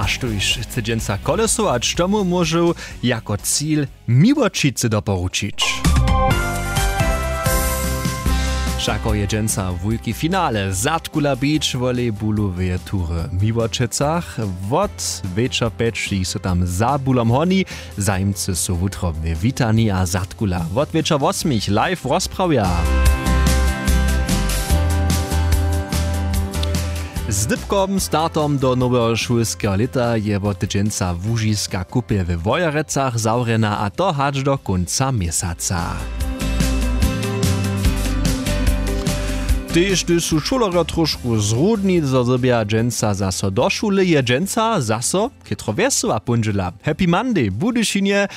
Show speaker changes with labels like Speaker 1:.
Speaker 1: Aż tu już chce dżęca kolesować, tomu może jako cíl miłočicy doporučić. Šako je dżęca w wielki finale Zatkula Beach volejbolowej tury w Miłočicach. Wot wieczor peczli so tam za bulom honi, zajmcy so wutrobnie witani a Zatkula. Wot wieczor 8 live rozprawia. Z dybkom startom do nowego szkolskiego leta je wot dżęca wužiska kupie w Wojerecach zaurena a to hacz do końca miesiąca. Tyż tu su šulerjo trošku zrudni, zo zobja dżęca zaso do šule je dżęca zaso, kietro wesoła punžela. Happy Monday, Budyšinie,